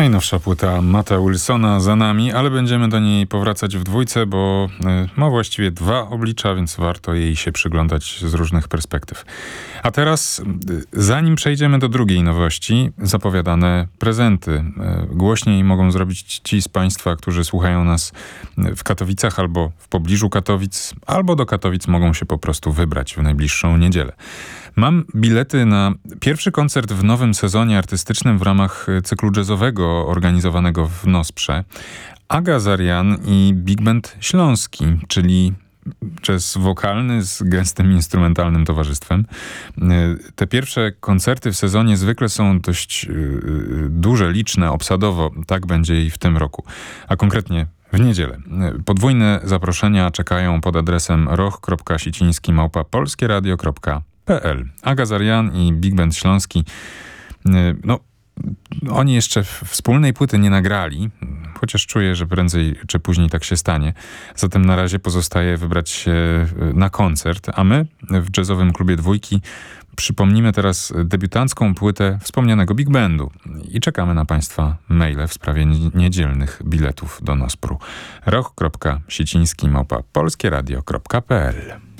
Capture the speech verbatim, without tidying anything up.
Najnowsza płyta Matta Wilsona za nami, ale będziemy do niej powracać w dwójce, bo ma właściwie dwa oblicza, więc warto jej się przyglądać z różnych perspektyw. A teraz, zanim przejdziemy do drugiej nowości, zapowiadane prezenty. Głośniej mogą zrobić ci z Państwa, którzy słuchają nas w Katowicach albo w pobliżu Katowic, albo do Katowic mogą się po prostu wybrać w najbliższą niedzielę. Mam bilety na pierwszy koncert w nowym sezonie artystycznym w ramach cyklu jazzowego organizowanego w Nosprze. Aga Zarian i Big Band Śląski, czyli jazz wokalny z gęstym instrumentalnym towarzystwem. Te pierwsze koncerty w sezonie zwykle są dość duże, liczne, obsadowo. Tak będzie i w tym roku. A konkretnie w niedzielę. Podwójne zaproszenia czekają pod adresem roch kropka siciński małpa polskieradio kropka p l. Aga Zarian i Big Band Śląski, no oni jeszcze wspólnej płyty nie nagrali, chociaż czuję, że prędzej czy później tak się stanie. Zatem na razie pozostaje wybrać się na koncert, a my w Jazzowym Klubie Dwójki przypomnimy teraz debiutancką płytę wspomnianego Big Bandu i czekamy na Państwa maile w sprawie niedzielnych biletów do Nospru. roch kropka siciński małpa polskieradio kropka p l.